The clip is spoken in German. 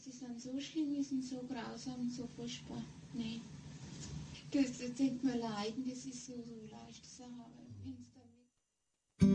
dass das dann so schlimm ist und so grausam und so furchtbar. Nee. Das tut mir leid, das ist so leicht zu sagen.